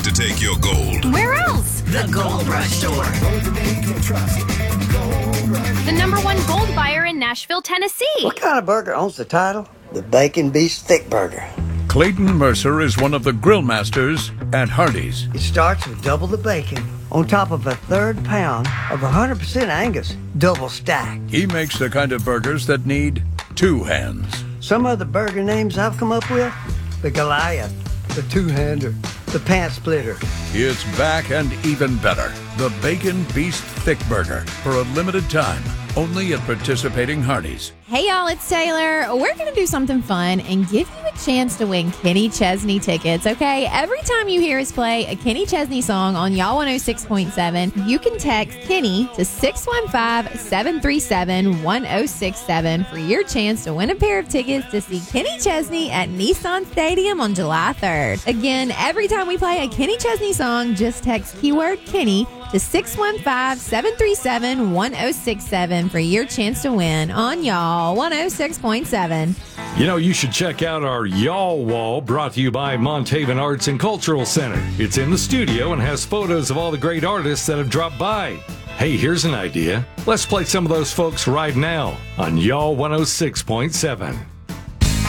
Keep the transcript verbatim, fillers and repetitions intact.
to take your gold. Where else? The Gold Rush Store. The number one gold buyer in Nashville, Tennessee. What kind of burger owns the title? The Bacon Beast Thick Burger. Clayton Mercer is one of the grill masters at Hardee's. It starts with double the bacon on top of a third pound of one hundred percent Angus, double stacked. He makes the kind of burgers that need two hands. Some of the burger names I've come up with, the Goliath, the Two-Hander, the Pants Splitter. It's back and even better. The Bacon Beast Thick Burger for a limited time, only at participating Hardee's. Hey y'all, it's Taylor. We're going to do something fun and give you a chance to win Kenny Chesney tickets, okay? Every time you hear us play a Kenny Chesney song on Y'all one oh six point seven, you can text Kenny to six one five, seven three seven, one oh six seven for your chance to win a pair of tickets to see Kenny Chesney at Nissan Stadium on July third. Again, every time we play a Kenny Chesney song, just text keyword Kenny to six one five, seven three seven, one oh six seven for your chance to win on Y'all one oh six point seven. You know, you should check out our Y'all Wall, brought to you by Monthaven Arts and Cultural Center. It's in the studio and has photos of all the great artists that have dropped by. Hey, here's an idea. Let's play some of those folks right now on Y'all one oh six point seven.